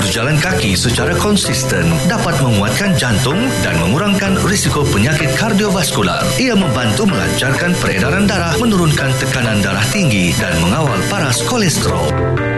berjalan kaki secara konsisten dapat menguatkan jantung dan mengurangkan risiko penyakit kardiovaskular. Ia membantu melancarkan peredaran darah, menurunkan tekanan darah tinggi dan mengawal paras kolesterol.